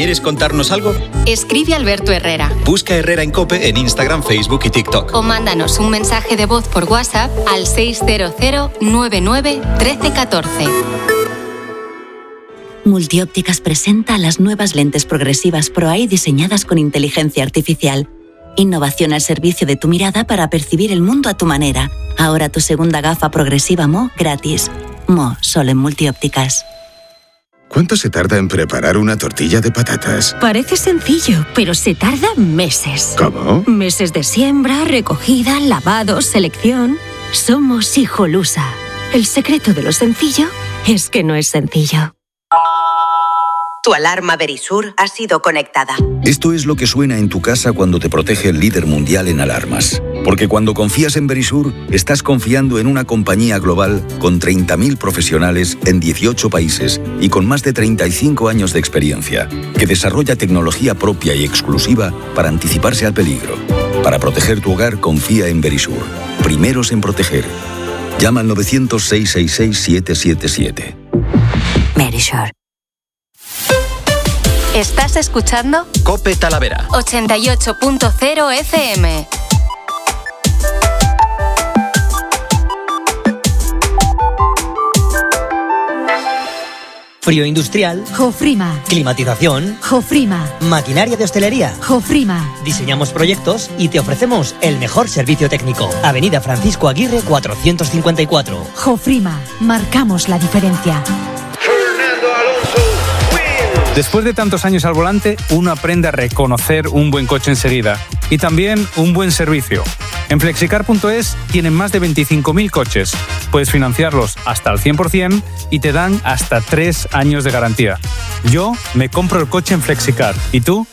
¿Quieres contarnos algo? Escribe Alberto Herrera. Busca Herrera en COPE en Instagram, Facebook y TikTok. O mándanos un mensaje de voz por WhatsApp al 600 99 13 14. Multiópticas presenta las nuevas lentes progresivas Pro-Eye diseñadas con inteligencia artificial. Innovación al servicio de tu mirada para percibir el mundo a tu manera. Ahora tu segunda gafa progresiva Mo gratis. Mo, solo en Multiópticas. ¿Cuánto se tarda en preparar una tortilla de patatas? Parece sencillo, pero se tarda meses. ¿Cómo? Meses de siembra, recogida, lavado, selección. Somos Hijolusa. El secreto de lo sencillo es que no es sencillo. Tu alarma Verisur ha sido conectada. Esto es lo que suena en tu casa cuando te protege el líder mundial en alarmas. Porque cuando confías en Verisur, estás confiando en una compañía global con 30.000 profesionales en 18 países y con más de 35 años de experiencia, que desarrolla tecnología propia y exclusiva para anticiparse al peligro. Para proteger tu hogar, confía en Verisur. Primeros en proteger. Llama al 900-666-777. Verisur. ¿Estás escuchando? COPE Talavera 88.0 FM. Frío industrial. Jofrima. Climatización. Jofrima. Maquinaria de hostelería. Jofrima. Diseñamos proyectos y te ofrecemos el mejor servicio técnico. Avenida Francisco Aguirre 454. Jofrima. Marcamos la diferencia. Después de tantos años al volante, uno aprende a reconocer un buen coche enseguida y también un buen servicio. En Flexicar.es tienen más de 25.000 coches. Puedes financiarlos hasta el 100% y te dan hasta 3 años de garantía. Yo me compro el coche en Flexicar. ¿Y tú?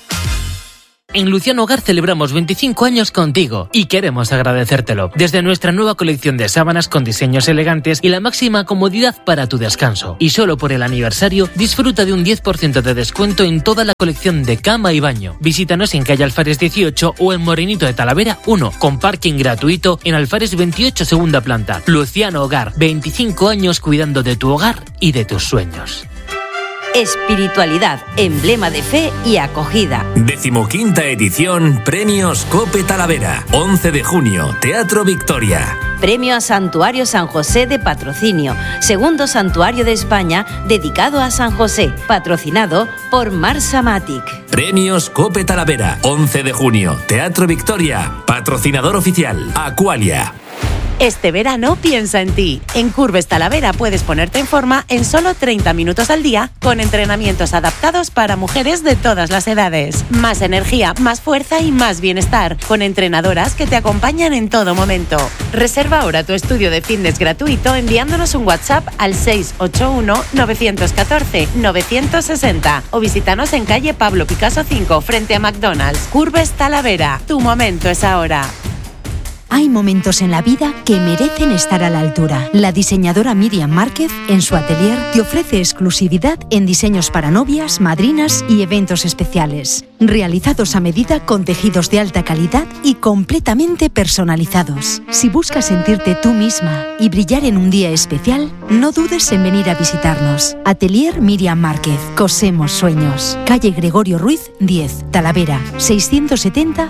En Luciano Hogar celebramos 25 años contigo y queremos agradecértelo. Desde nuestra nueva colección de sábanas con diseños elegantes y la máxima comodidad para tu descanso. Y solo por el aniversario, disfruta de un 10% de descuento en toda la colección de cama y baño. Visítanos en calle Alfares 18 o en Morenito de Talavera 1, con parking gratuito en Alfares 28 segunda planta. Luciano Hogar, 25 años cuidando de tu hogar y de tus sueños. Espiritualidad, emblema de fe y acogida. 15ª edición Premios COPE Talavera. 11 de junio, Teatro Victoria. Premio a Santuario San José de Patrocinio. Segundo santuario de España dedicado a San José. Patrocinado por Marsamatic. Premios COPE Talavera. 11 de junio, Teatro Victoria. Patrocinador oficial, Aqualia. Este verano piensa en ti. En Curves Talavera puedes ponerte en forma en solo 30 minutos al día con entrenamientos adaptados para mujeres de todas las edades. Más energía, más fuerza y más bienestar con entrenadoras que te acompañan en todo momento. Reserva ahora tu estudio de fitness gratuito enviándonos un WhatsApp al 681 914 960 o visítanos en calle Pablo Picasso 5 frente a McDonald's. Curves Talavera, tu momento es ahora. Hay momentos en la vida que merecen estar a la altura. La diseñadora Miriam Márquez, en su atelier, te ofrece exclusividad en diseños para novias, madrinas y eventos especiales. Realizados a medida con tejidos de alta calidad y completamente personalizados. Si buscas sentirte tú misma y brillar en un día especial, no dudes en venir a visitarnos. Atelier Miriam Márquez. Cosemos sueños. Calle Gregorio Ruiz, 10, Talavera. 670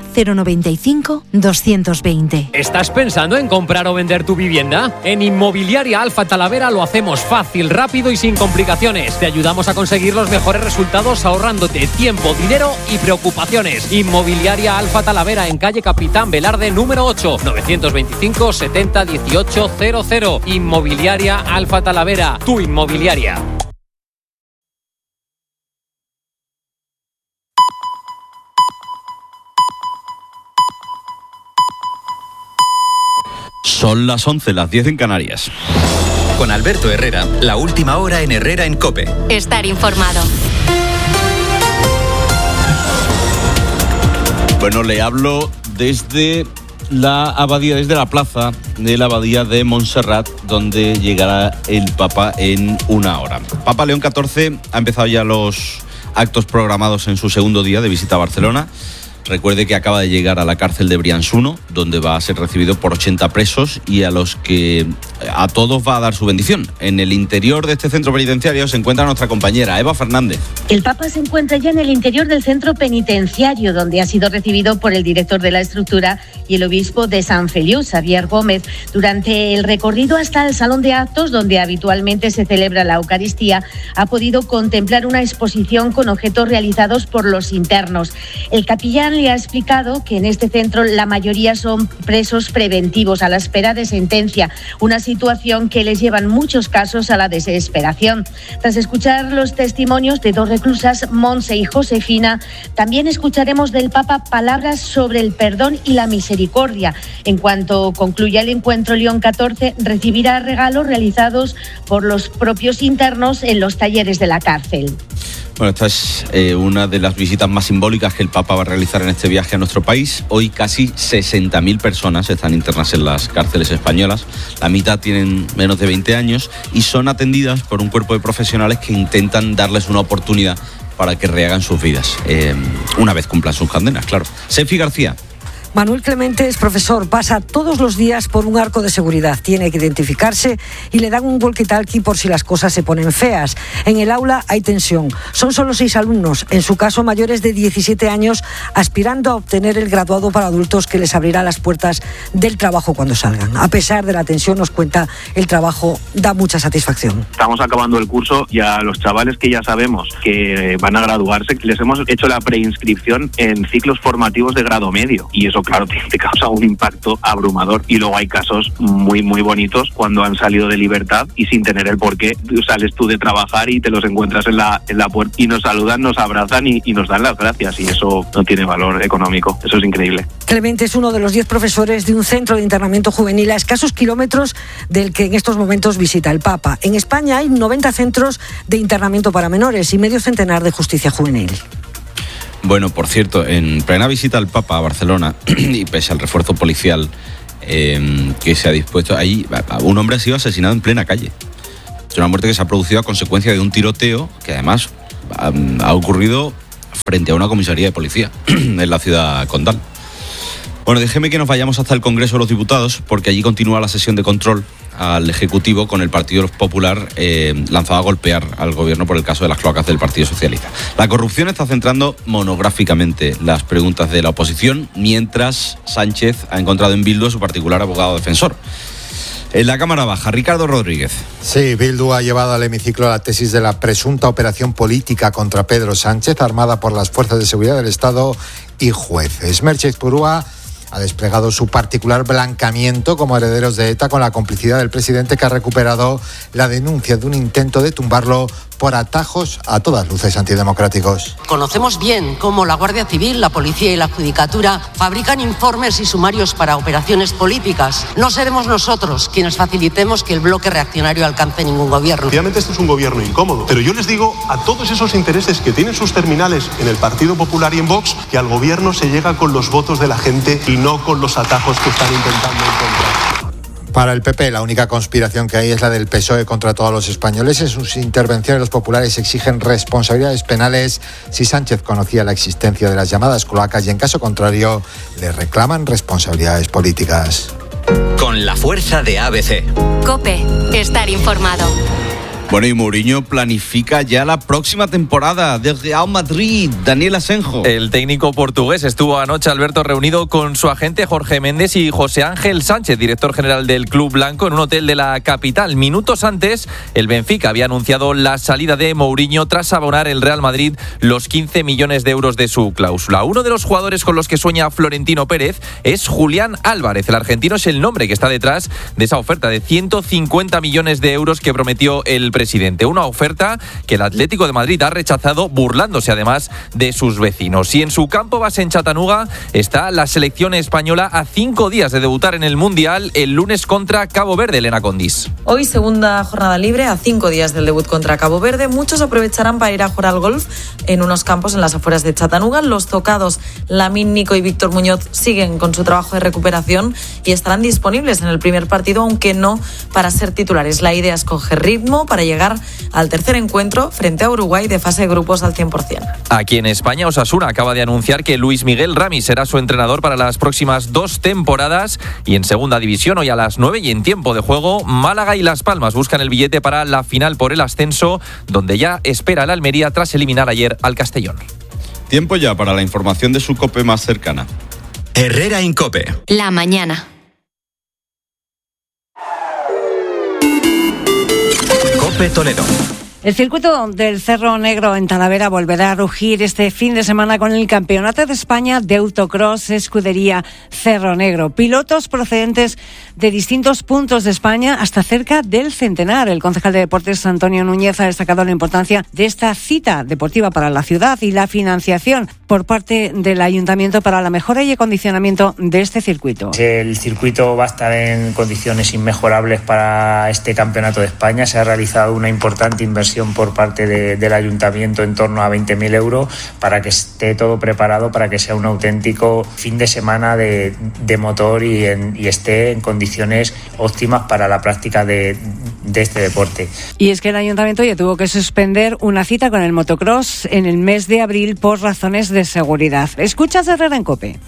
095 220. ¿Estás pensando en comprar o vender tu vivienda? En Inmobiliaria Alfa Talavera lo hacemos fácil, rápido y sin complicaciones. Te ayudamos a conseguir los mejores resultados ahorrándote tiempo, dinero y preocupaciones. Inmobiliaria Alfa Talavera en calle Capitán Velarde número 8, 925 70 18 00. Inmobiliaria Alfa Talavera, tu inmobiliaria. Son las 11, las 10 en Canarias. Con Alberto Herrera, la última hora en Herrera en COPE. Estar informado. Bueno, le hablo desde la abadía, desde la plaza de la abadía de Montserrat, donde llegará el Papa en una hora. Papa León XIV ha empezado ya los actos programados en su segundo día de visita a Barcelona. Recuerde que acaba de llegar a la cárcel de Brians 1, donde va a ser recibido por 80 presos y a los que a todos va a dar su bendición. En el interior de este centro penitenciario se encuentra nuestra compañera Eva Fernández. El Papa se encuentra ya en el interior del centro penitenciario, donde ha sido recibido por el director de la estructura y el obispo de San Feliu, Xavier Gómez. Durante el recorrido hasta el salón de actos, donde habitualmente se celebra la Eucaristía, ha podido contemplar una exposición con objetos realizados por los internos. El capellán le ha explicado que en este centro la mayoría son presos preventivos a la espera de sentencia, una situación que les lleva en muchos casos a la desesperación. Tras escuchar los testimonios de dos reclusas, Montse y Josefina, también escucharemos del Papa palabras sobre el perdón y la misericordia. En cuanto concluya el encuentro, León XIV recibirá regalos realizados por los propios internos en los talleres de la cárcel. Bueno, esta es una de las visitas más simbólicas que el Papa va a realizar en este viaje a nuestro país. Hoy casi 60.000 personas están internas en las cárceles españolas. La mitad tienen menos de 20 años y son atendidas por un cuerpo de profesionales que intentan darles una oportunidad para que rehagan sus vidas, una vez cumplan sus condenas, claro. Sefi García. Manuel Clemente es profesor, pasa todos los días por un arco de seguridad, tiene que identificarse y le dan un walkie-talkie por si las cosas se ponen feas. En el aula hay tensión, son solo 6 alumnos, en su caso mayores de 17 años, aspirando a obtener el graduado para adultos que les abrirá las puertas del trabajo cuando salgan. A pesar de la tensión, nos cuenta, el trabajo da mucha satisfacción. Estamos acabando el curso y a los chavales que ya sabemos que van a graduarse, les hemos hecho la preinscripción en ciclos formativos de grado medio y eso, claro, te causa un impacto abrumador. Y luego hay casos muy, muy bonitos cuando han salido de libertad y sin tener el porqué, sales tú de trabajar y te los encuentras en la puerta y nos saludan, nos abrazan y nos dan las gracias, y eso no tiene valor económico. Eso es increíble. Clemente es uno de los 10 profesores de un centro de internamiento juvenil a escasos kilómetros del que en estos momentos visita el Papa. En España hay 90 centros de internamiento para menores y medio centenar de justicia juvenil. Bueno, por cierto, en plena visita al Papa a Barcelona, y pese al refuerzo policial que se ha dispuesto, ahí un hombre ha sido asesinado en plena calle. Es una muerte que se ha producido a consecuencia de un tiroteo que además ha ocurrido frente a una comisaría de policía en la ciudad condal. Bueno, déjeme que nos vayamos hasta el Congreso de los Diputados, porque allí continúa la sesión de control al Ejecutivo con el Partido Popular lanzado a golpear al Gobierno por el caso de las cloacas del Partido Socialista. La corrupción está centrando monográficamente las preguntas de la oposición, mientras Sánchez ha encontrado en Bildu a su particular abogado defensor. En la Cámara Baja, Ricardo Rodríguez. Sí, Bildu ha llevado al hemiciclo la tesis de la presunta operación política contra Pedro Sánchez, armada por las fuerzas de seguridad del Estado y jueces. Merche Purúa ha desplegado su particular blancamiento como herederos de ETA con la complicidad del presidente, que ha recuperado la denuncia de un intento de tumbarlo por atajos a todas luces antidemocráticos. Conocemos bien cómo la Guardia Civil, la Policía y la Judicatura fabrican informes y sumarios para operaciones políticas. No seremos nosotros quienes facilitemos que el bloque reaccionario alcance ningún gobierno. Obviamente este es un gobierno incómodo, pero yo les digo a todos esos intereses que tienen sus terminales en el Partido Popular y en Vox, que al gobierno se llega con los votos de la gente y no con los atajos que están intentando encontrar. Para el PP, la única conspiración que hay es la del PSOE contra todos los españoles. En sus intervenciones, los populares exigen responsabilidades penales si Sánchez conocía la existencia de las llamadas cloacas y, en caso contrario, le reclaman responsabilidades políticas. Con la fuerza de ABC. COPE. Estar informado. Bueno, y Mourinho planifica ya la próxima temporada del Real Madrid. Daniel Asenjo. El técnico portugués estuvo anoche, Alberto, reunido con su agente Jorge Méndez y José Ángel Sánchez, director general del Club Blanco, en un hotel de la capital. Minutos antes, el Benfica había anunciado la salida de Mourinho tras abonar el Real Madrid los 15 millones de euros de su cláusula. Uno de los jugadores con los que sueña Florentino Pérez es Julián Álvarez. El argentino es el nombre que está detrás de esa oferta de 150 millones de euros que prometió el presidente. Una oferta que el Atlético de Madrid ha rechazado, burlándose además de sus vecinos. Y en su campo base en Chattanooga está la selección española a 5 días de debutar en el Mundial el lunes contra Cabo Verde. Elena Condis. Hoy segunda jornada libre a 5 días del debut contra Cabo Verde. Muchos aprovecharán para ir a jugar al golf en unos campos en las afueras de Chattanooga. Los tocados Lamine, Nico y Víctor Muñoz siguen con su trabajo de recuperación y estarán disponibles en el primer partido, aunque no para ser titulares. La idea es coger ritmo para llegar al tercer encuentro frente a Uruguay de fase de grupos al 100%. Aquí en España, Osasuna acaba de anunciar que Luis Miguel Ramis será su entrenador para las próximas 2 temporadas. Y en segunda división, hoy a las 9 y en tiempo de juego, Málaga y Las Palmas buscan el billete para la final por el ascenso, donde ya espera el Almería tras eliminar ayer al Castellón. Tiempo ya para la información de su COPE más cercana. Herrera Incope. La mañana. Cope Toledo. El circuito del Cerro Negro en Talavera volverá a rugir este fin de semana con el Campeonato de España de Autocross Escudería Cerro Negro. Pilotos procedentes de distintos puntos de España hasta cerca del centenar. El concejal de Deportes, Antonio Núñez, ha destacado la importancia de esta cita deportiva para la ciudad y la financiación por parte del Ayuntamiento para la mejora y acondicionamiento de este circuito. El circuito va a estar en condiciones inmejorables para este Campeonato de España. Se ha realizado una importante inversión por parte del Ayuntamiento en torno a 20.000 euros para que esté todo preparado para que sea un auténtico fin de semana de motor y esté en condiciones óptimas para la práctica de este deporte. Y es que el Ayuntamiento ya tuvo que suspender una cita con el motocross en el mes de abril por razones de seguridad. Escuchas Herrera en COPE.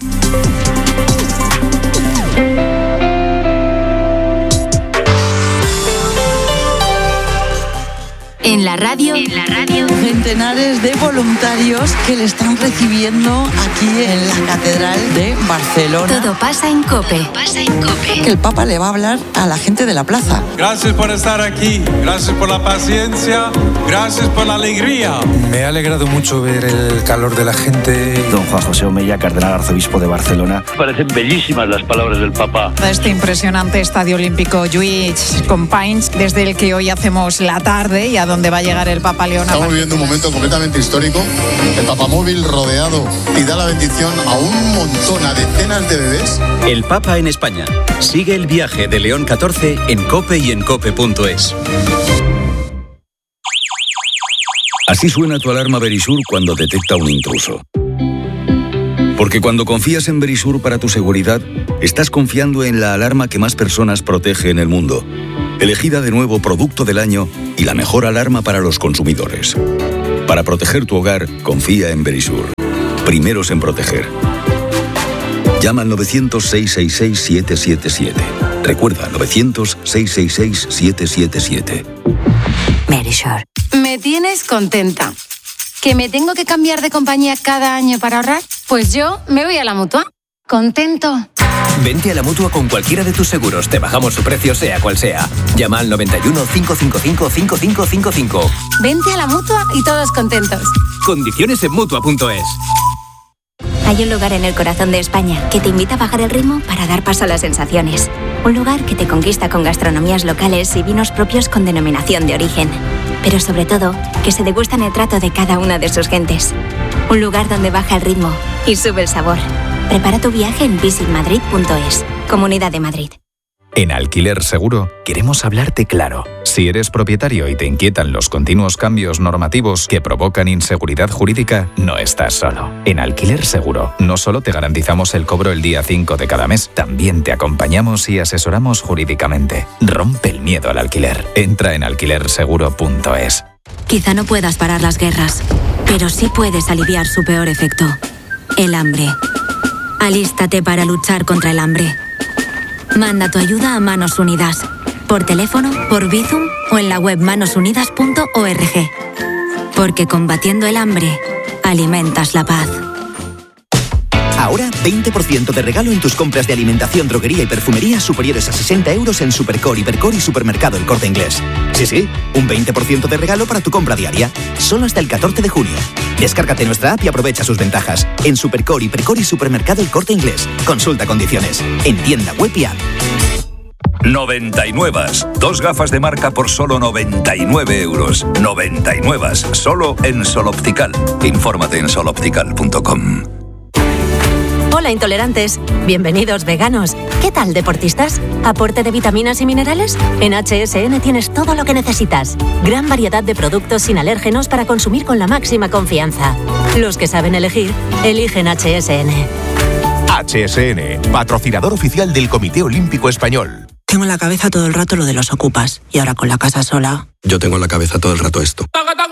En la radio. Centenares de voluntarios que le están recibiendo aquí en la Catedral de Barcelona. Todo pasa en COPE. Que el Papa le va a hablar a la gente de la plaza. Gracias por estar aquí, gracias por la paciencia, gracias por la alegría. Me ha alegrado mucho ver el calor de la gente. Don Juan José Omeya, cardenal arzobispo de Barcelona. Parecen bellísimas las palabras del Papa. Este impresionante Estadio Olímpico Lluís Companys, desde el que hoy hacemos la tarde y a donde va a llegar el Papa León. Estamos viviendo un momento completamente histórico. El papamóvil rodeado y da la bendición a un montón, a decenas de bebés. El Papa en España. Sigue el viaje de León XIV en COPE y en COPE.es. Así suena tu alarma Verisur cuando detecta un intruso. Porque cuando confías en Verisur para tu seguridad, estás confiando en la alarma que más personas protege en el mundo. Elegida de nuevo Producto del Año y la mejor alarma para los consumidores. Para proteger tu hogar, confía en Verisur. Primeros en proteger. Llama al 900-666-777. Recuerda, 900-666-777. Verisur. Me tienes contenta. ¿Que me tengo que cambiar de compañía cada año para ahorrar? Pues yo me voy a la Mutua. ¿Contento? Vente a la Mutua con cualquiera de tus seguros. Te bajamos su precio sea cual sea. Llama al 91 555 5555. Vente a la Mutua y todos contentos. Condiciones en Mutua.es. Hay un lugar en el corazón de España que te invita a bajar el ritmo para dar paso a las sensaciones. Un lugar que te conquista con gastronomías locales y vinos propios con denominación de origen. Pero sobre todo, que se degusta en el trato de cada una de sus gentes. Un lugar donde baja el ritmo y sube el sabor. Prepara tu viaje en visitmadrid.es. Comunidad de Madrid. En Alquiler Seguro queremos hablarte claro. Si eres propietario y te inquietan los continuos cambios normativos que provocan inseguridad jurídica, no estás solo. En Alquiler Seguro no solo te garantizamos el cobro el día 5 de cada mes, también te acompañamos y asesoramos jurídicamente. Rompe el miedo al alquiler. Entra en alquilerseguro.es. Quizá no puedas parar las guerras, pero sí puedes aliviar su peor efecto: el hambre. Alístate para luchar contra el hambre. Manda tu ayuda a Manos Unidas, por teléfono, por Bizum o en la web manosunidas.org. Porque combatiendo el hambre, alimentas la paz. Ahora 20% de regalo en tus compras de alimentación, droguería y perfumería superiores a 60 euros en Supercore, Hipercore y Supermercado El Corte Inglés. Sí, un 20% de regalo para tu compra diaria. Solo hasta el 14 de junio. Descárgate nuestra app y aprovecha sus ventajas. En Supercore, Hipercore y Supermercado El Corte Inglés. Consulta condiciones. En tienda web y app. 99. 2 gafas de marca por solo 99 euros. 99. Solo en Sol Optical. Infórmate en soloptical.com. Hola intolerantes, bienvenidos veganos. ¿Qué tal deportistas? ¿Aporte de vitaminas y minerales? En HSN tienes todo lo que necesitas. Gran variedad de productos sin alérgenos para consumir con la máxima confianza. Los que saben elegir, eligen HSN. HSN, patrocinador oficial del Comité Olímpico Español. Tengo en la cabeza todo el rato lo de los ocupas. Y ahora con la casa sola... Yo tengo en la cabeza todo el rato esto.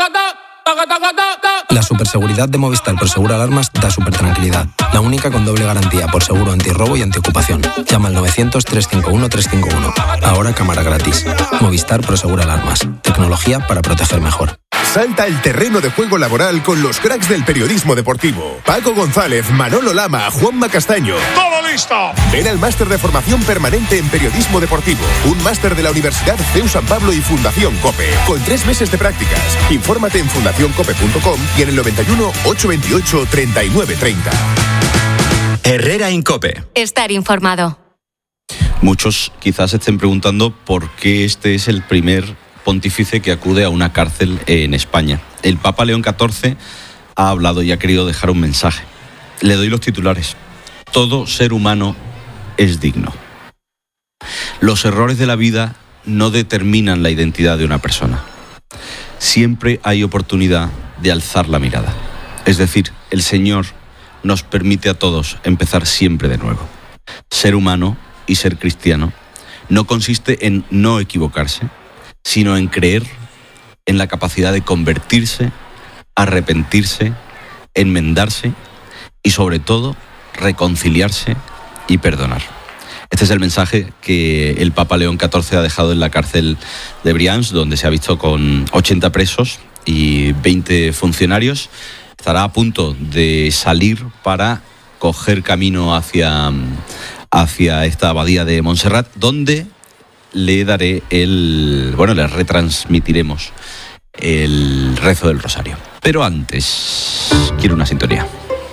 La superseguridad de Movistar Prosegur Alarmas da supertranquilidad. La única con doble garantía por seguro antirrobo y antiocupación. Llama al 900-351-351. Ahora cámara gratis. Movistar Prosegur Alarmas. Tecnología para proteger mejor. Salta el terreno de juego laboral con los cracks del periodismo deportivo. Paco González, Manolo Lama, Juanma Castaño. ¡Todo listo! Ven al máster de formación permanente en periodismo deportivo. Un máster de la Universidad CEU San Pablo y Fundación COPE. Con 3 meses de prácticas. Infórmate en fundacioncope.com y en el 91 828 3930. Herrera en COPE. Estar informado. Muchos quizás estén preguntando por qué este es el primer pontífice que acude a una cárcel en España. El Papa León XIV ha hablado y ha querido dejar un mensaje. Le doy los titulares. Todo ser humano es digno. Los errores de la vida no determinan la identidad de una persona. Siempre hay oportunidad de alzar la mirada. Es decir, el Señor nos permite a todos empezar siempre de nuevo. Ser humano y ser cristiano no consiste en no equivocarse, sino en creer en la capacidad de convertirse, arrepentirse, enmendarse y sobre todo reconciliarse y perdonar. Este es el mensaje que el Papa León XIV ha dejado en la cárcel de Brians, donde se ha visto con 80 presos y 20 funcionarios. Estará a punto de salir para coger camino hacia esta abadía de Montserrat, donde le retransmitiremos el rezo del rosario. Pero antes, quiero una sintonía.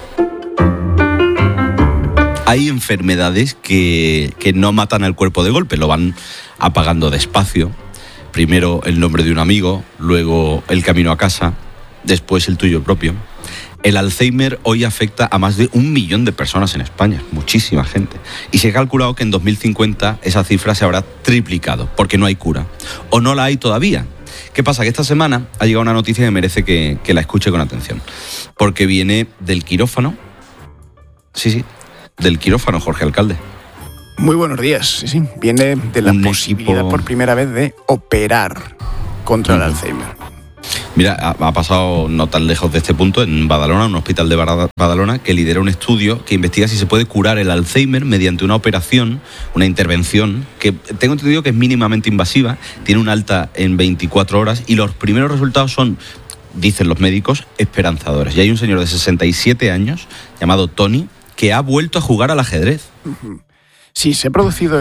Hay enfermedades que no matan al cuerpo de golpe, lo van apagando despacio. Primero el nombre de un amigo, luego el camino a casa, después el tuyo propio. El Alzheimer hoy afecta a más de 1 millón de personas en España, muchísima gente. Y se ha calculado que en 2050 esa cifra se habrá triplicado, porque no hay cura. O no la hay todavía. ¿Qué pasa? Que esta semana ha llegado una noticia que merece que la escuche con atención. Porque viene del quirófano. Sí, del quirófano, Jorge Alcalde. Muy buenos días. Sí. Viene de la posibilidad por primera vez de operar contra el Alzheimer. Mira, ha pasado no tan lejos de este punto, en Badalona, un hospital de Badalona, que lidera un estudio que investiga si se puede curar el Alzheimer mediante una operación, una intervención, que tengo entendido que es mínimamente invasiva, tiene un alta en 24 horas y los primeros resultados son, dicen los médicos, esperanzadores. Y hay un señor de 67 años, llamado Tony, que ha vuelto a jugar al ajedrez. Sí, se ha producido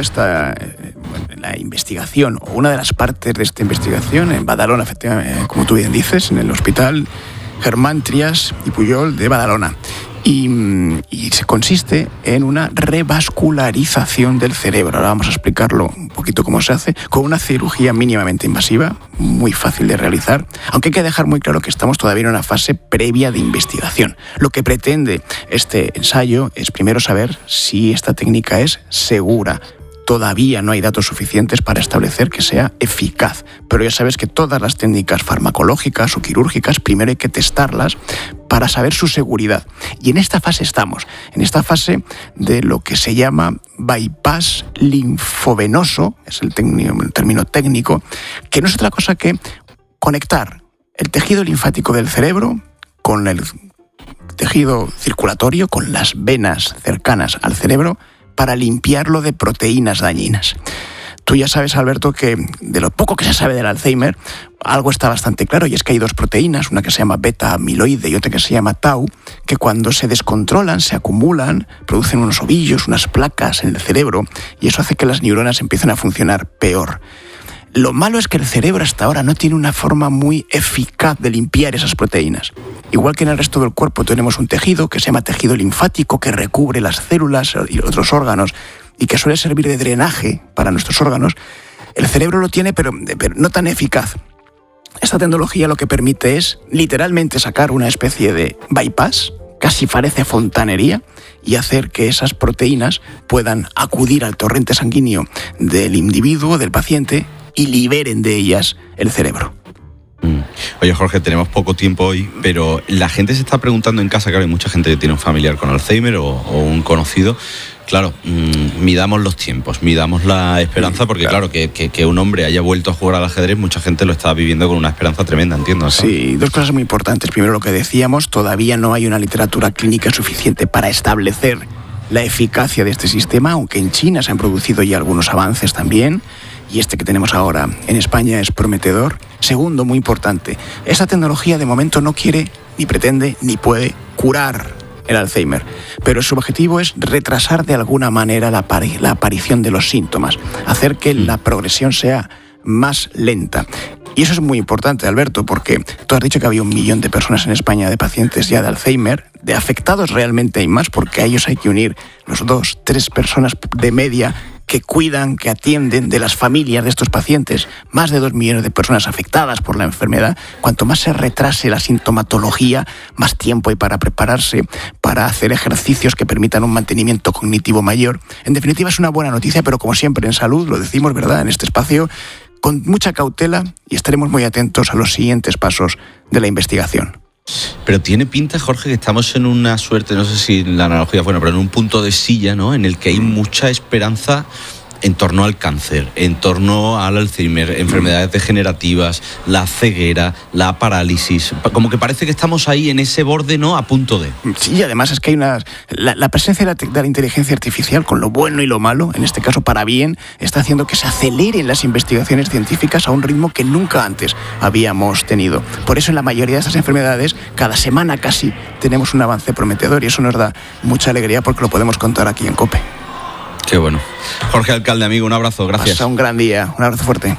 la investigación, o una de las partes de esta investigación, en Badalona, efectivamente, como tú bien dices, en el hospital Germán Trias y Pujol de Badalona. Y se consiste en una revascularización del cerebro. Ahora vamos a explicarlo un poquito cómo se hace, con una cirugía mínimamente invasiva, muy fácil de realizar, aunque hay que dejar muy claro que estamos todavía en una fase previa de investigación. Lo que pretende este ensayo es primero saber si esta técnica es segura. Todavía no hay datos suficientes para establecer que sea eficaz, pero ya sabes que todas las técnicas farmacológicas o quirúrgicas primero hay que testarlas para saber su seguridad. Y en esta fase estamos, en esta fase de lo que se llama bypass linfovenoso, es el término técnico, que no es otra cosa que conectar el tejido linfático del cerebro con el tejido circulatorio, con las venas cercanas al cerebro, para limpiarlo de proteínas dañinas. Tú ya sabes, Alberto, que de lo poco que se sabe del Alzheimer, algo está bastante claro, y es que hay 2 proteínas, una que se llama beta-amiloide y otra que se llama tau, que cuando se descontrolan, se acumulan, producen unos ovillos, unas placas en el cerebro, y eso hace que las neuronas empiecen a funcionar peor. Lo malo es que el cerebro hasta ahora no tiene una forma muy eficaz de limpiar esas proteínas. Igual que en el resto del cuerpo tenemos un tejido que se llama tejido linfático, que recubre las células y otros órganos y que suele servir de drenaje para nuestros órganos, el cerebro lo tiene, pero no tan eficaz. Esta tecnología lo que permite es literalmente sacar una especie de bypass, casi parece fontanería, y hacer que esas proteínas puedan acudir al torrente sanguíneo del individuo, del paciente, y liberen de ellas el cerebro. Oye, Jorge, tenemos poco tiempo hoy, pero la gente se está preguntando en casa, claro, hay mucha gente que tiene un familiar con Alzheimer o un conocido, Claro, midamos los tiempos, midamos la esperanza, porque claro, que un hombre haya vuelto a jugar al ajedrez, mucha gente lo está viviendo con una esperanza tremenda, entiendo. ¿sabes? Sí, dos cosas muy importantes. Primero, lo que decíamos, todavía no hay una literatura clínica suficiente para establecer la eficacia de este sistema, aunque en China se han producido ya algunos avances también, y este que tenemos ahora en España es prometedor. Segundo, muy importante, esta tecnología de momento no quiere, ni pretende, ni puede curar el Alzheimer, pero su objetivo es retrasar de alguna manera la aparición de los síntomas, hacer que la progresión sea más lenta. Y eso es muy importante, Alberto, porque tú has dicho que había 1 millón de personas en España de pacientes ya de Alzheimer. De afectados realmente hay más, porque a ellos hay que unir los 2-3 personas de media que cuidan, que atienden de las familias de estos pacientes. Más de 2 millones de personas afectadas por la enfermedad. Cuanto más se retrase la sintomatología, más tiempo hay para prepararse, para hacer ejercicios que permitan un mantenimiento cognitivo mayor. En definitiva, es una buena noticia, pero como siempre en salud, lo decimos, ¿verdad?, en este espacio, con mucha cautela, y estaremos muy atentos a los siguientes pasos de la investigación. Pero tiene pinta, Jorge, que estamos en una suerte, no sé si la analogía es buena, pero en un punto de silla, ¿no?, en el que hay mucha esperanza en torno al cáncer, en torno al Alzheimer, enfermedades degenerativas, la ceguera, la parálisis. Como que parece que estamos ahí en ese borde, ¿no?, a punto de. Sí, además es que hay la presencia de la inteligencia artificial, con lo bueno y lo malo, en este caso para bien, está haciendo que se aceleren las investigaciones científicas a un ritmo que nunca antes habíamos tenido. Por eso en la mayoría de estas enfermedades, cada semana casi, tenemos un avance prometedor, y eso nos da mucha alegría porque lo podemos contar aquí en COPE. Qué bueno. Jorge Alcalde, amigo, un abrazo, gracias. Pasa un gran día, un abrazo fuerte.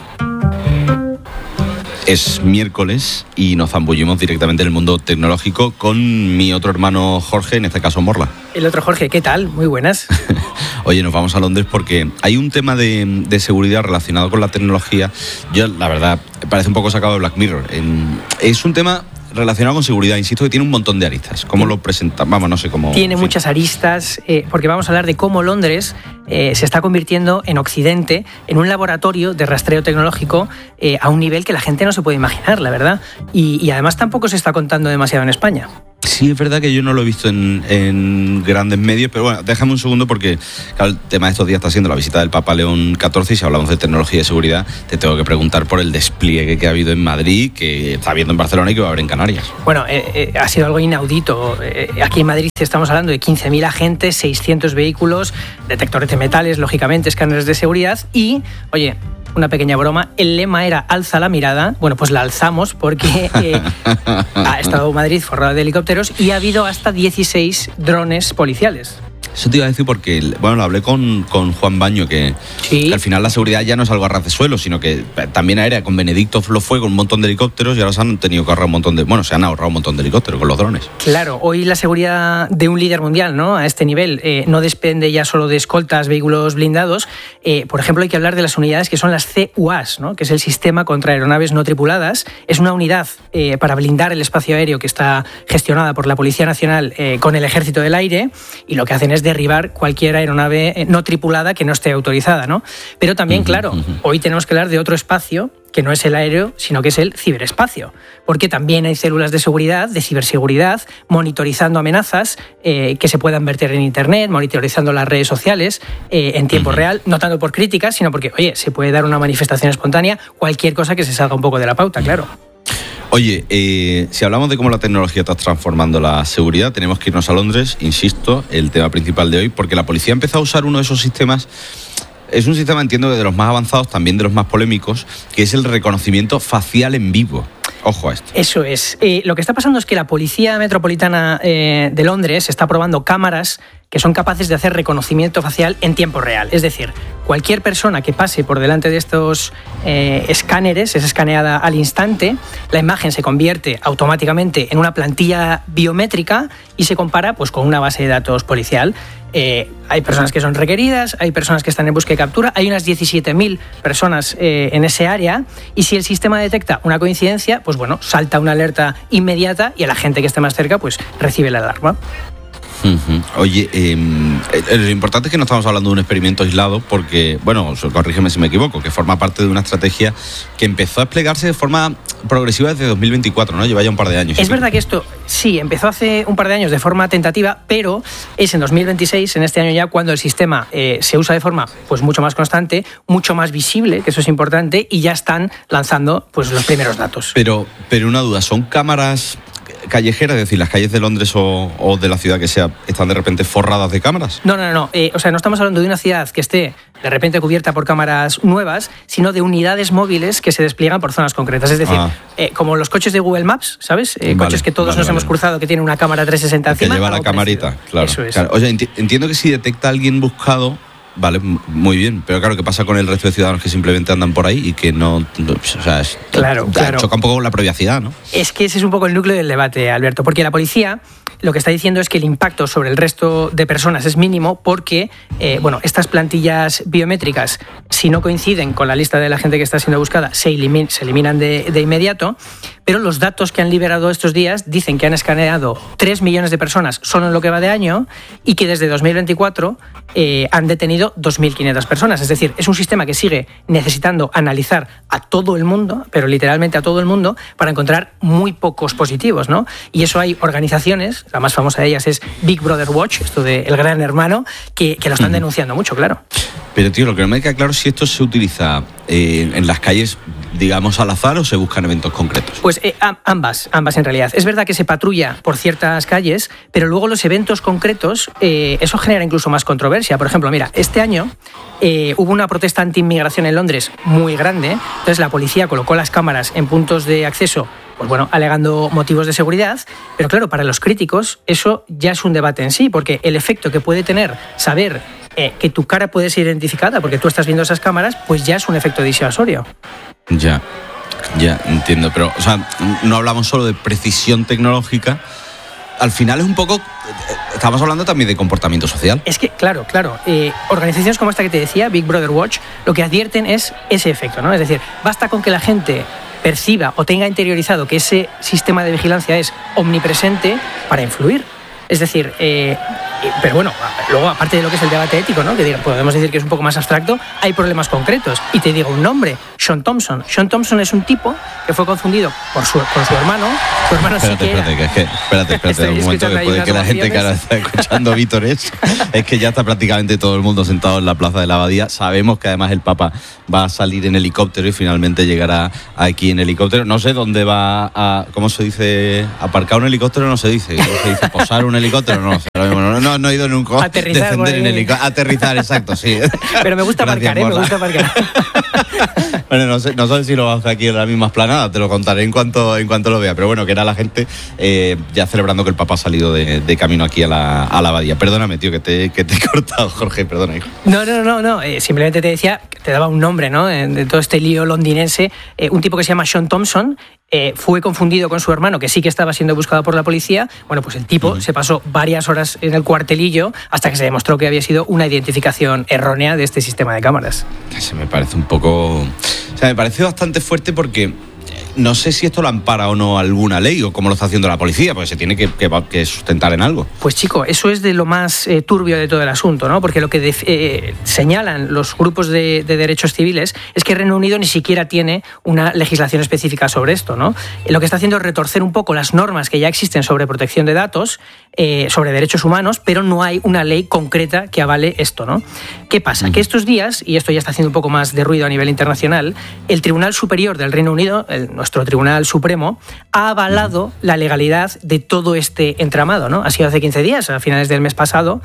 Es miércoles y nos zambullimos directamente en el mundo tecnológico con mi otro hermano Jorge, en este caso Morla. El otro Jorge, ¿qué tal? Muy buenas. Oye, nos vamos a Londres porque hay un tema de seguridad relacionado con la tecnología. Yo, la verdad, parece un poco sacado de Black Mirror. Es un tema relacionado con seguridad, insisto, que tiene un montón de aristas. ¿Cómo lo presentan? Vamos, no sé cómo. Tiene muchas aristas, porque vamos a hablar de cómo Londres se está convirtiendo en Occidente en un laboratorio de rastreo tecnológico a un nivel que la gente no se puede imaginar, la verdad. Y además tampoco se está contando demasiado en España. Sí, es verdad que yo no lo he visto en grandes medios, pero bueno, déjame un segundo porque claro, el tema de estos días está siendo la visita del Papa León XIV, y si hablamos de tecnología y seguridad, te tengo que preguntar por el despliegue que ha habido en Madrid, que está habiendo en Barcelona y que va a haber en Canarias. Bueno, ha sido algo inaudito. Aquí en Madrid estamos hablando de 15.000 agentes, 600 vehículos, detectores de metales, lógicamente, escáneres de seguridad y, oye, una pequeña broma, el lema era alza la mirada. Bueno, pues la alzamos porque ha estado Madrid forrado de helicópteros y ha habido hasta 16 drones policiales. Eso te iba a decir porque, bueno, lo hablé con Juan Baño, que al final la seguridad ya no es algo a ras de suelo, sino que también aérea. Con Benedicto lo fue con un montón de helicópteros y ahora se han tenido que ahorrar un montón de... Bueno, se han ahorrado un montón de helicópteros con los drones. Claro, hoy la seguridad de un líder mundial, ¿no?, a este nivel, no depende ya solo de escoltas, vehículos blindados. Por ejemplo, hay que hablar de las unidades que son las CUAS, ¿no?, que es el Sistema contra Aeronaves No Tripuladas. Es una unidad para blindar el espacio aéreo que está gestionada por la Policía Nacional con el Ejército del Aire, y lo que hacen es derribar cualquier aeronave no tripulada que no esté autorizada, ¿no? Pero también, claro, hoy tenemos que hablar de otro espacio que no es el aéreo, sino que es el ciberespacio, porque también hay células de seguridad, de ciberseguridad, monitorizando amenazas que se puedan verter en Internet, monitorizando las redes sociales en tiempo real, no tanto por críticas, sino porque, oye, se puede dar una manifestación espontánea, cualquier cosa que se salga un poco de la pauta, claro. Oye, si hablamos de cómo la tecnología está transformando la seguridad, tenemos que irnos a Londres, insisto, el tema principal de hoy, porque la policía ha empezado a usar uno de esos sistemas. Es un sistema, entiendo, de los más avanzados, también de los más polémicos, que es el reconocimiento facial en vivo. Ojo a esto. Eso es. Lo que está pasando es que la Policía Metropolitana de Londres está probando cámaras que son capaces de hacer reconocimiento facial en tiempo real. Es decir, cualquier persona que pase por delante de estos escáneres es escaneada al instante, la imagen se convierte automáticamente en una plantilla biométrica y se compara pues, con una base de datos policial. Hay personas que son requeridas, hay personas que están en búsqueda y captura, hay unas 17.000 personas en ese área, y si el sistema detecta una coincidencia, pues bueno, salta una alerta inmediata y a la gente que esté más cerca pues recibe la alarma. Oye, lo importante es que no estamos hablando de un experimento aislado porque, bueno, corrígeme si me equivoco, que forma parte de una estrategia que empezó a desplegarse de forma progresiva desde 2024, ¿no? Lleva ya un par de años. Es verdad que esto, sí, empezó hace un par de años de forma tentativa, pero es en 2026, en este año ya, cuando el sistema se usa de forma pues mucho más constante, mucho más visible, que eso es importante, y ya están lanzando pues los primeros datos. Pero una duda, ¿son cámaras callejeras? Es decir, las calles de Londres o de la ciudad que sea están de repente forradas de cámaras. No. O sea, no estamos hablando de una ciudad que esté de repente cubierta por cámaras nuevas, sino de unidades móviles que se despliegan por zonas concretas. Es decir, como los coches de Google Maps, ¿sabes? Coches que todos nos hemos cruzado, que tienen una cámara 360 encima. Que lleva la camarita, claro. Eso es. Claro. Oye, entiendo que si detecta a alguien buscado, vale, muy bien, pero claro, ¿qué pasa con el resto de ciudadanos que simplemente andan por ahí y que no, o sea, claro. choca un poco con la privacidad, ¿no? Es que ese es un poco el núcleo del debate, Alberto, porque la policía lo que está diciendo es que el impacto sobre el resto de personas es mínimo porque, estas plantillas biométricas, si no coinciden con la lista de la gente que está siendo buscada, se eliminan de inmediato, pero los datos que han liberado estos días dicen que han escaneado 3 millones de personas solo en lo que va de año y que desde 2024 han detenido 2.500 personas. Es decir, es un sistema que sigue necesitando analizar a todo el mundo, pero literalmente a todo el mundo, para encontrar muy pocos positivos, ¿no? Y eso hay organizaciones, la más famosa de ellas es Big Brother Watch, esto de El Gran Hermano, que lo están denunciando mucho, claro. Pero, tío, lo que no me queda claro es si esto se utiliza en las calles, digamos, al azar o se buscan eventos concretos. Pues ambas en realidad. Es verdad que se patrulla por ciertas calles, pero luego los eventos concretos, eso genera incluso más controversia. Por ejemplo, mira, este año hubo una protesta anti-inmigración en Londres muy grande, entonces la policía colocó las cámaras en puntos de acceso, pues bueno, alegando motivos de seguridad, pero claro, para los críticos eso ya es un debate en sí, porque el efecto que puede tener saber que tu cara puede ser identificada porque tú estás viendo esas cámaras, pues ya es un efecto disuasorio. Ya entiendo, pero o sea, no hablamos solo de precisión tecnológica, al final es un poco, estamos hablando también de comportamiento social. Es que, claro, organizaciones como esta que te decía, Big Brother Watch, lo que advierten es ese efecto, ¿no? Es decir, basta con que la gente perciba o tenga interiorizado que ese sistema de vigilancia es omnipresente para influir. Es decir, pero bueno, luego aparte de lo que es el debate ético, ¿no? Que podemos decir que es un poco más abstracto, hay problemas concretos. Y te digo un nombre, Sean Thompson. Sean Thompson es un tipo que fue confundido con su hermano. Su hermano espérate, un momento, que puede que la gente que ahora está escuchando Vítores, es que ya está prácticamente todo el mundo sentado en la plaza de la Abadía. Sabemos que además el Papa va a salir en helicóptero y finalmente llegará aquí en helicóptero. No sé dónde va a, ¿cómo se dice? Aparcar un helicóptero no se dice. ¿Cómo se dice? Posar un helicóptero, no sé. No he ido nunca. Aterrizar, descender en helicóptero. Aterrizar, exacto, sí. Pero me gusta aparcar, me gusta aparcar. Bueno, no sé si lo vamos a hacer aquí en la misma esplanada, te lo contaré en cuanto lo vea. Pero bueno, que era la gente ya celebrando que el Papa ha salido de camino aquí a la Abadía. Perdóname, tío, que te he cortado, Jorge, perdona, hijo. No. Simplemente te decía, te daba un nombre, ¿no? De todo este lío londinense. Un tipo que se llama Sean Thompson. Fue confundido con su hermano, que sí que estaba siendo buscado por la policía. Bueno, pues el tipo se pasó varias horas en el cuartelillo hasta que se demostró que había sido una identificación errónea de este sistema de cámaras. Se me parece un poco... O sea, me parece bastante fuerte porque no sé si esto lo ampara o no alguna ley o cómo lo está haciendo la policía, porque se tiene que sustentar en algo. Pues chico, eso es de lo más turbio de todo el asunto, ¿no? Porque lo que señalan los grupos de derechos civiles es que Reino Unido ni siquiera tiene una legislación específica sobre esto, ¿no? Lo que está haciendo es retorcer un poco las normas que ya existen sobre protección de datos, sobre derechos humanos, pero no hay una ley concreta que avale esto, ¿no? ¿Qué pasa? Que estos días, y esto ya está haciendo un poco más de ruido a nivel internacional, el Tribunal Superior del Reino Unido, nuestro Tribunal Supremo, ha avalado la legalidad de todo este entramado, ¿no? Ha sido hace 15 días, a finales del mes pasado.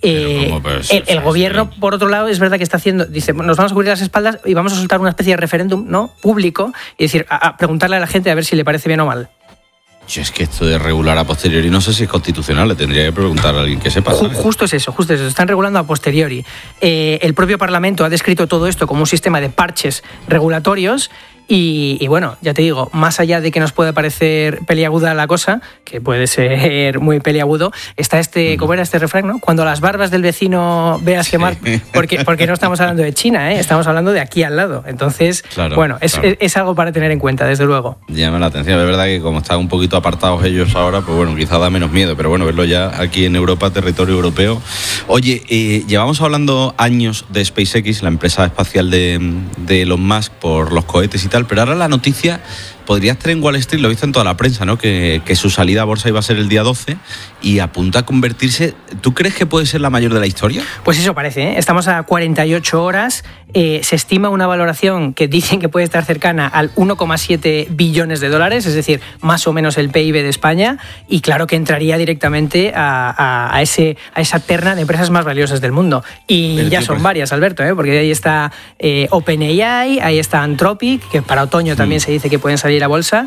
El gobierno, por otro lado, es verdad que está haciendo, dice, nos vamos a cubrir las espaldas y vamos a soltar una especie de referéndum, ¿no?, público, y decir, a preguntarle a la gente a ver si le parece bien o mal. Yo es que esto de regular a posteriori no sé si es constitucional, le tendría que preguntar a alguien que sepa. Justo es eso, están regulando a posteriori. El propio Parlamento ha descrito todo esto como un sistema de parches regulatorios Y bueno, ya te digo, más allá de que nos puede parecer peliaguda la cosa, que puede ser muy peliagudo, está ¿cómo era este refrán, no? Cuando las barbas del vecino veas quemar, porque no estamos hablando de China, estamos hablando de aquí al lado. Entonces, es algo para tener en cuenta, desde luego. Llama la atención, es verdad que como están un poquito apartados ellos ahora, pues bueno, quizá da menos miedo, pero bueno, verlo ya aquí en Europa, territorio europeo. Oye, llevamos hablando años de SpaceX, la empresa espacial de Elon Musk, por los cohetes y tal, pero ahora la noticia podría estar en Wall Street, lo he visto en toda la prensa, ¿no? Que su salida a bolsa iba a ser el día 12 y apunta a convertirse. ¿Tú crees que puede ser la mayor de la historia? Pues eso parece, ¿eh? Estamos a 48 horas, se estima una valoración que dicen que puede estar cercana al 1,7 billones de dólares, es decir, más o menos el PIB de España, y claro que entraría directamente a esa terna de empresas más valiosas del mundo. Y pero ya son varias, Alberto, porque ahí está OpenAI, ahí está Anthropic, que para otoño también se dice que pueden salir a bolsa.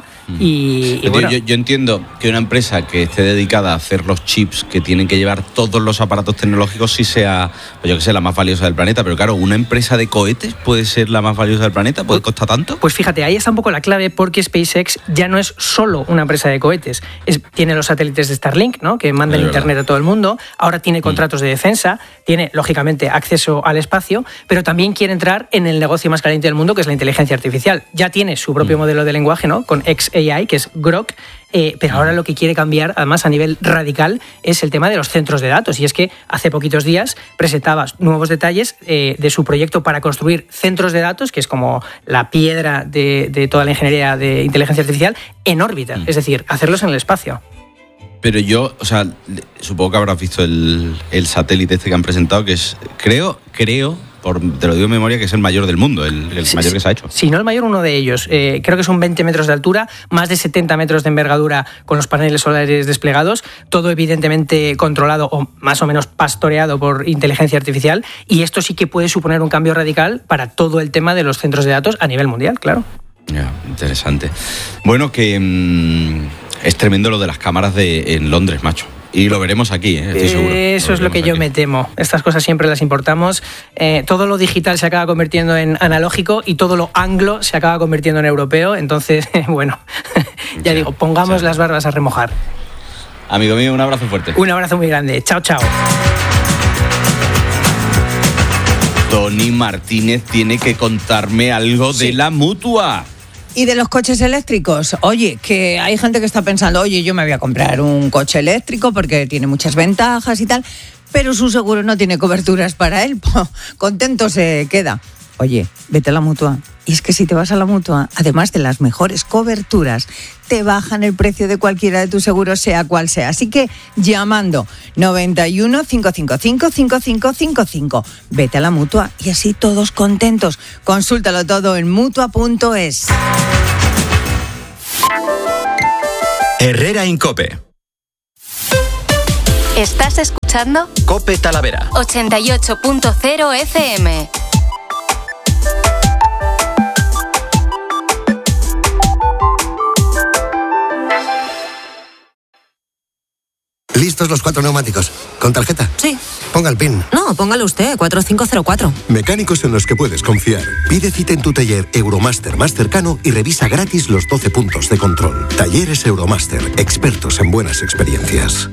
Y bueno. Yo entiendo que una empresa que esté dedicada a hacer los chips que tienen que llevar todos los aparatos tecnológicos sí sea, pues yo que sé, la más valiosa del planeta, pero claro, una empresa de cohetes puede ser la más valiosa del planeta, ¿puede costar tanto? Pues fíjate, ahí está un poco la clave, porque SpaceX ya no es solo una empresa de cohetes, tiene los satélites de Starlink, ¿no? Que mandan internet a todo el mundo, ahora tiene contratos de defensa, tiene lógicamente acceso al espacio, pero también quiere entrar en el negocio más caliente del mundo, que es la inteligencia artificial. Ya tiene su propio modelo de lenguaje, ¿no? Con xAI, que es Grok, pero ahora lo que quiere cambiar, además a nivel radical, es el tema de los centros de datos. Y es que hace poquitos días presentaba nuevos detalles de su proyecto para construir centros de datos, que es como la piedra de toda la ingeniería de inteligencia artificial, en órbita, es decir, hacerlos en el espacio. Pero yo, o sea, supongo que habrás visto el satélite este que han presentado, que es, creo, te lo digo en memoria, que es el mayor del mundo, el mayor que se ha hecho. Si no el mayor, uno de ellos. Creo que son 20 metros de altura, más de 70 metros de envergadura con los paneles solares desplegados, todo evidentemente controlado o más o menos pastoreado por inteligencia artificial, y esto sí que puede suponer un cambio radical para todo el tema de los centros de datos a nivel mundial, claro. Ya, interesante. Bueno, que es tremendo lo de las cámaras en Londres, macho. Y lo veremos aquí, estoy seguro. Eso es lo que yo me temo. Estas cosas siempre las importamos. Todo lo digital se acaba convirtiendo en analógico y todo lo anglo se acaba convirtiendo en europeo. Entonces, bueno, ya digo, pongamos las barbas a remojar. Amigo mío, un abrazo fuerte. Un abrazo muy grande. Chao, chao. Tony Martínez tiene que contarme algo de la Mutua. Y de los coches eléctricos, oye, que hay gente que está pensando, oye, yo me voy a comprar un coche eléctrico porque tiene muchas ventajas y tal, pero su seguro no tiene coberturas para él, contento se queda. Oye, vete a la Mutua. Y es que si te vas a la Mutua, además de las mejores coberturas, te bajan el precio de cualquiera de tus seguros, sea cual sea. Así que llamando 91 555 5555. Vete a la Mutua y así todos contentos. Consúltalo todo en Mutua.es. Herrera Incope. ¿Estás escuchando? Cope Talavera. 88.0 FM. ¿Listos los 4 neumáticos? ¿Con tarjeta? Sí. Ponga el PIN. No, póngalo usted, 4504. Mecánicos en los que puedes confiar. Pide cita en tu taller Euromaster más cercano y revisa gratis los 12 puntos de control. Talleres Euromaster, expertos en buenas experiencias.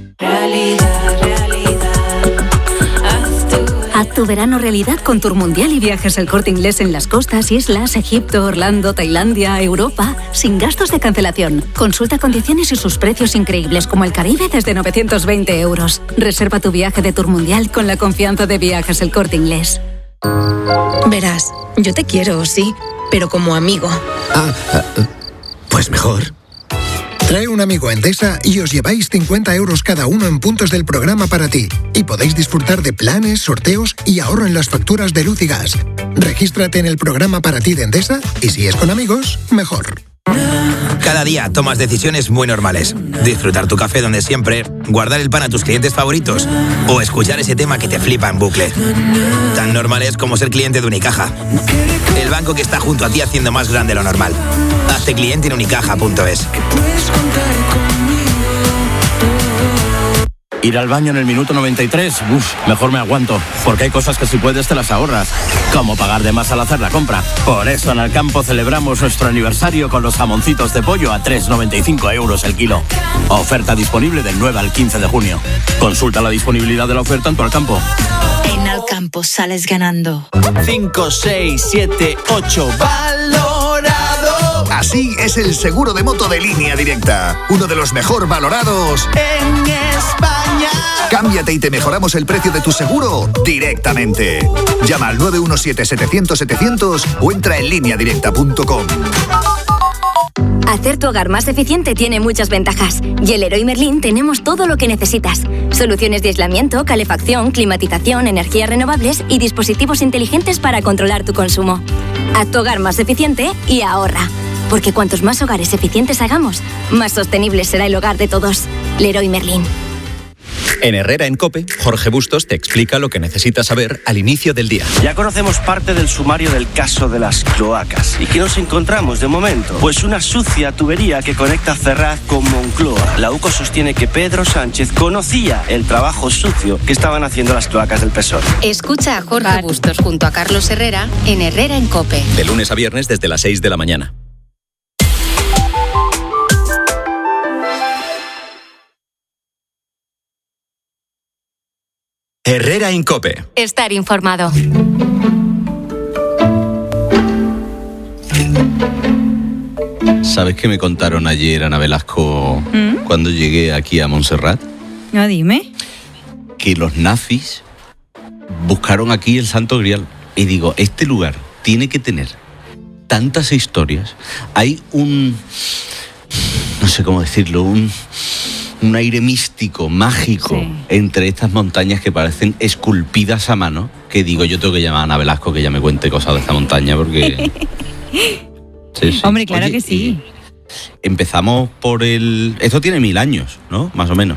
Haz tu verano realidad con Tour Mundial y Viajes El Corte Inglés en las costas, islas, Egipto, Orlando, Tailandia, Europa, sin gastos de cancelación. Consulta condiciones y sus precios increíbles, como el Caribe desde 920 euros. Reserva tu viaje de Tour Mundial con la confianza de Viajes El Corte Inglés. Verás, yo te quiero, sí, pero como amigo. Pues mejor. Trae un amigo a Endesa y os lleváis 50 euros cada uno en puntos del programa para ti. Y podéis disfrutar de planes, sorteos y ahorro en las facturas de luz y gas. Regístrate en el programa para ti de Endesa y si es con amigos, mejor. Cada día tomas decisiones muy normales. Disfrutar tu café donde siempre, guardar el pan a tus clientes favoritos o escuchar ese tema que te flipa en bucle. Tan normales como ser cliente de Unicaja. El banco que está junto a ti haciendo más grande lo normal. Hazte cliente en unicaja.es. Ir al baño en el minuto 93, mejor me aguanto, porque hay cosas que si puedes te las ahorras, como pagar de más al hacer la compra. Por eso en Alcampo celebramos nuestro aniversario con los jamoncitos de pollo a 3,95 € el kilo. Oferta disponible del 9 al 15 de junio. Consulta la disponibilidad de la oferta en tu Alcampo. En Alcampo sales ganando. 5, 6, 7, 8. ¡Valorado! Así es el seguro de moto de Línea Directa. Uno de los mejor valorados en España. Cámbiate y te mejoramos el precio de tu seguro directamente. Llama al 917-700-700 o entra en lineadirecta.com. Hacer tu hogar más eficiente tiene muchas ventajas. Y en Leroy Merlin tenemos todo lo que necesitas. Soluciones de aislamiento, calefacción, climatización, energías renovables y dispositivos inteligentes para controlar tu consumo. Haz tu hogar más eficiente y ahorra. Porque cuantos más hogares eficientes hagamos, más sostenible será el hogar de todos. Leroy Merlin. En Herrera en COPE, Jorge Bustos te explica lo que necesitas saber al inicio del día. Ya conocemos parte del sumario del caso de las cloacas. ¿Y qué nos encontramos de momento? Pues una sucia tubería que conecta Ferraz con Moncloa. La UCO sostiene que Pedro Sánchez conocía el trabajo sucio que estaban haciendo las cloacas del PSOE. Escucha a Jorge Bustos junto a Carlos Herrera en Herrera en COPE. De lunes a viernes desde las 6 de la mañana. Herrera en COPE. Estar informado. ¿Sabes qué me contaron ayer, Ana Velasco, cuando llegué aquí a Montserrat? No, dime. Que los nazis buscaron aquí el Santo Grial. Y digo, este lugar tiene que tener tantas historias. Hay no sé cómo decirlo, un aire místico, mágico, entre estas montañas que parecen esculpidas a mano, que digo, yo tengo que llamar a Ana Velasco que ella me cuente cosas de esta montaña, porque... Sí. Hombre, claro. Oye, que sí. Empezamos por Esto tiene 1000 años, ¿no? Más o menos.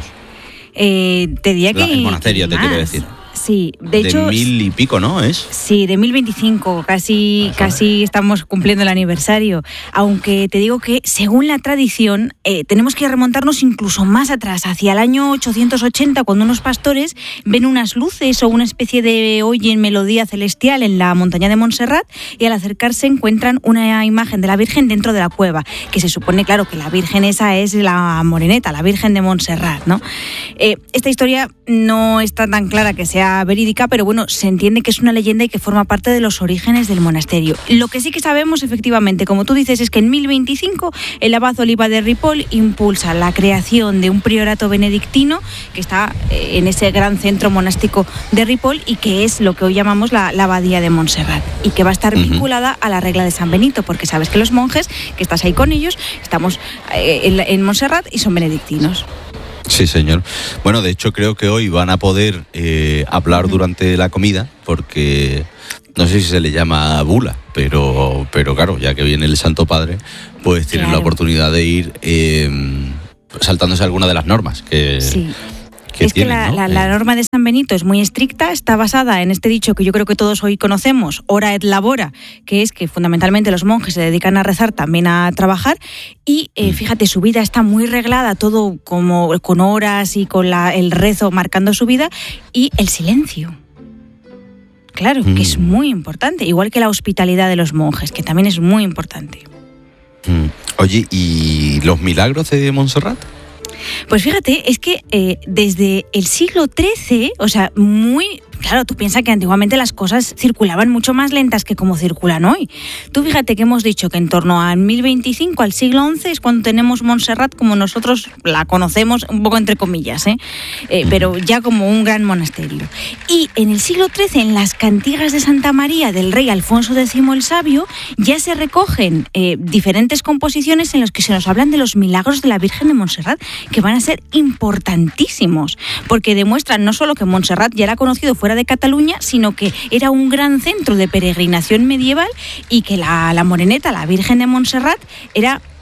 Te diría que... El monasterio, te quiero decir. Sí, de hecho... De 1000 y pico, ¿no? ¿Es? Sí, de 1025, casi estamos cumpliendo el aniversario. Aunque te digo que, según la tradición, tenemos que remontarnos incluso más atrás, hacia el año 880, cuando unos pastores ven unas luces o una especie de oyen melodía celestial en la montaña de Montserrat, y al acercarse encuentran una imagen de la Virgen dentro de la cueva, que se supone, claro, que la Virgen esa es la Moreneta, la Virgen de Montserrat, ¿no? Esta historia no está tan clara que sea verídica, pero bueno, se entiende que es una leyenda y que forma parte de los orígenes del monasterio. Lo que sí que sabemos, efectivamente, como tú dices, es que en 1025 el abad Oliva de Ripoll impulsa la creación de un priorato benedictino que está en ese gran centro monástico de Ripoll, y que es lo que hoy llamamos la abadía de Montserrat, y que va a estar vinculada a la regla de San Benito, porque sabes que los monjes, que estás ahí con ellos, estamos en Montserrat y son benedictinos. Sí, señor. Bueno, de hecho creo que hoy van a poder hablar durante la comida, porque no sé si se le llama bula, pero claro, ya que viene el Santo Padre, pues tienen la oportunidad de ir saltándose alguna de las normas que... Sí. Es que la norma de San Benito es muy estricta, está basada en este dicho que yo creo que todos hoy conocemos, ora et labora, que es que fundamentalmente los monjes se dedican a rezar, también a trabajar, y fíjate, su vida está muy reglada, todo como con horas y con el rezo marcando su vida, y el silencio. Claro, que es muy importante, igual que la hospitalidad de los monjes, que también es muy importante. Oye, ¿y los milagros de Montserrat? Pues fíjate, es que desde el siglo XIII, o sea, claro, tú piensas que antiguamente las cosas circulaban mucho más lentas que como circulan hoy. Tú fíjate que hemos dicho que en torno al 1025, al siglo XI, es cuando tenemos Montserrat como nosotros la conocemos, un poco entre comillas, pero ya como un gran monasterio. Y en el siglo XIII, en las cantigas de Santa María del rey Alfonso X el Sabio, ya se recogen diferentes composiciones en las que se nos hablan de los milagros de la Virgen de Montserrat, que van a ser importantísimos, porque demuestran no solo que Montserrat ya era conocido fuera de Cataluña, sino que era un gran centro de peregrinación medieval, y que la Moreneta, la Virgen de Montserrat, era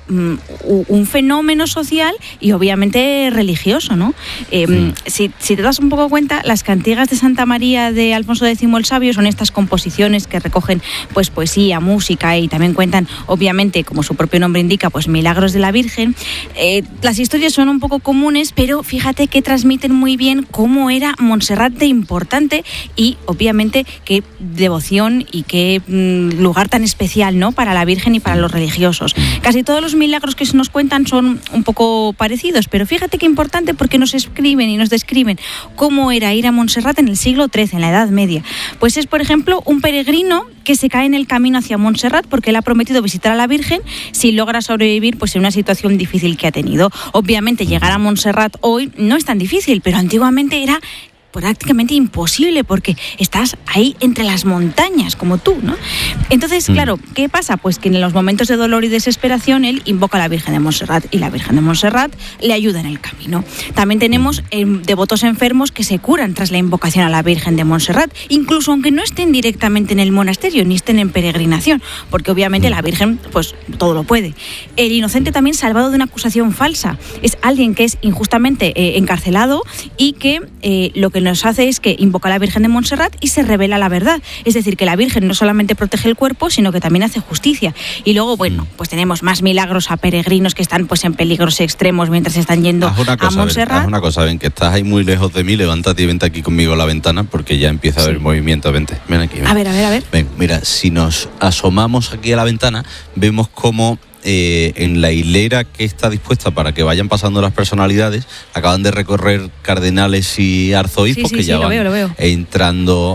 un fenómeno social y obviamente religioso, ¿no? Si te das un poco cuenta, las cantigas de Santa María de Alfonso X el Sabio son estas composiciones que recogen pues poesía, música y también cuentan, obviamente, como su propio nombre indica, pues milagros de la Virgen. Las historias son un poco comunes, pero fíjate que transmiten muy bien cómo era Montserrat de importante y, obviamente, qué devoción y qué lugar tan especial, ¿no?, para la Virgen y para los religiosos. Casi todos los milagros que se nos cuentan son un poco parecidos, pero fíjate qué importante porque nos escriben y nos describen cómo era ir a Montserrat en el siglo XIII, en la Edad Media. Pues es, por ejemplo, un peregrino que se cae en el camino hacia Montserrat porque él ha prometido visitar a la Virgen si logra sobrevivir pues en una situación difícil que ha tenido. Obviamente llegar a Montserrat hoy no es tan difícil, pero antiguamente era prácticamente imposible porque estás ahí entre las montañas como tú, ¿no? Entonces, claro, ¿qué pasa? Pues que en los momentos de dolor y desesperación él invoca a la Virgen de Montserrat y la Virgen de Montserrat le ayuda en el camino. También tenemos devotos enfermos que se curan tras la invocación a la Virgen de Montserrat, incluso aunque no estén directamente en el monasterio ni estén en peregrinación, porque obviamente la Virgen pues todo lo puede. El inocente también salvado de una acusación falsa es alguien que es injustamente encarcelado y que lo que nos hace es que invoca a la Virgen de Montserrat y se revela la verdad. Es decir, que la Virgen no solamente protege el cuerpo, sino que también hace justicia. Y luego, bueno, pues tenemos más milagros a peregrinos que están pues en peligros extremos mientras están yendo a Montserrat. Haz una cosa, ven, que estás ahí muy lejos de mí, levántate y vente aquí conmigo a la ventana porque ya empieza a haber movimiento. Vente, ven aquí. Ven. A ver. Ven, mira, si nos asomamos aquí a la ventana, vemos cómo en la hilera que está dispuesta para que vayan pasando las personalidades, acaban de recorrer cardenales y arzobispos que ya van lo veo. entrando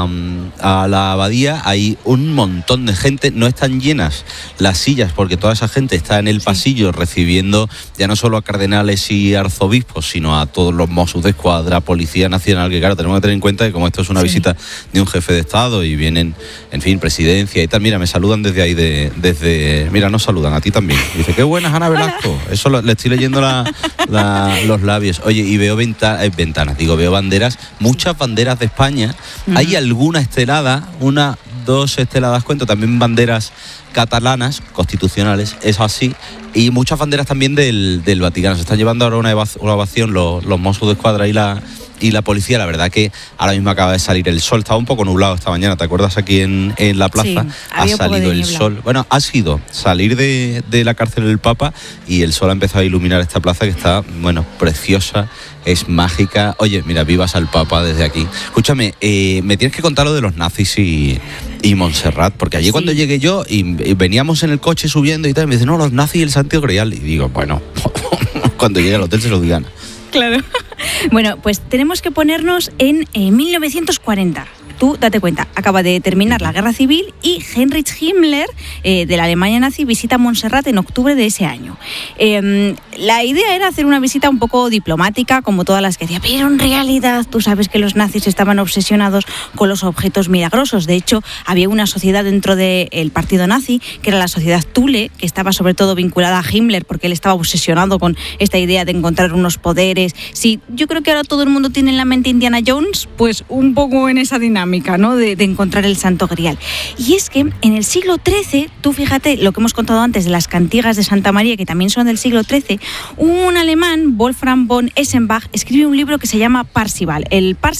a la abadía. Hay un montón de gente, no están llenas las sillas porque toda esa gente está en el pasillo recibiendo ya no solo a cardenales y arzobispos, sino a todos los Mossos de Escuadra, Policía Nacional, que claro, tenemos que tener en cuenta que como esto es una visita de un jefe de Estado y vienen, en fin, presidencia y tal, mira, me saludan desde ahí, mira, nos saludan a ti también. Dice, qué buenas, Ana Velasco. Eso le estoy leyendo los labios. Oye, y veo veo banderas, muchas banderas de España. Hay alguna estelada, 1, 2 esteladas, cuento, también banderas catalanas, constitucionales, eso así, y muchas banderas también del Vaticano. Se están llevando ahora una ovación los Mossos de Escuadra y la policía. La verdad que ahora mismo acaba de salir el sol, estaba un poco nublado esta mañana, ¿te acuerdas? Aquí en la plaza ha salido el sol. Bueno, ha sido salir de la cárcel del Papa y el sol ha empezado a iluminar esta plaza que está, bueno, preciosa, es mágica. Oye, mira, vivas al Papa desde aquí. Escúchame, me tienes que contar lo de los nazis y Montserrat, porque allí cuando llegué yo y veníamos en el coche subiendo y tal, me dicen, no, los nazis y el Santo Grial, y digo, bueno, cuando llegue al hotel se lo digan. Claro. Bueno, pues tenemos que ponernos en 1940. Tú date cuenta, acaba de terminar la Guerra Civil y Heinrich Himmler, de la Alemania nazi, visita Montserrat en octubre de ese año. La idea era hacer una visita un poco diplomática, como todas las que hacía, pero en realidad tú sabes que los nazis estaban obsesionados con los objetos milagrosos. De hecho, había una sociedad dentro del partido nazi, que era la sociedad Thule, que estaba sobre todo vinculada a Himmler, porque él estaba obsesionado con esta idea de encontrar unos poderes. Sí, yo creo que ahora todo el mundo tiene en la mente Indiana Jones, pues un poco en esa dinámica, ¿no? De encontrar el Santo Grial. Y es que en el siglo XIII, tú fíjate lo que hemos contado antes de las cantigas de Santa María, que también son del siglo XIII, un alemán, Wolfram von Eschenbach, escribe un libro que se llama Parzival. El